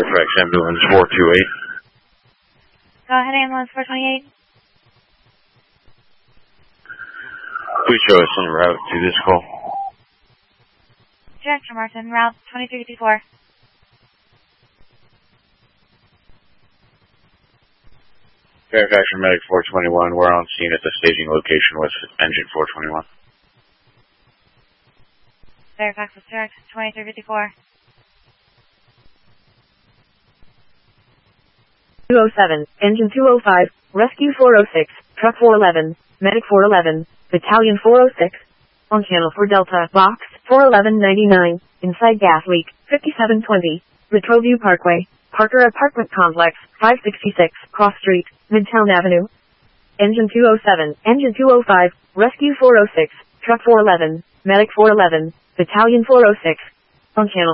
Fairfax ambulance 428. Go ahead, ambulance 428. Please show us en route to this call. Director Martin, route 2354. Fairfax Medic 421, we're on scene at the staging location with engine 421. Fairfax with direct 2354. 207, engine 205, rescue 406, truck 411, medic 411, battalion 406, on channel 4 Delta, box 41199, inside gas leak, 5720, Retroview Parkway, Parker Apartment Complex, 566, Cross Street, Midtown Avenue. Engine 207, engine 205, rescue 406, truck 411, medic 411, battalion 406, on channel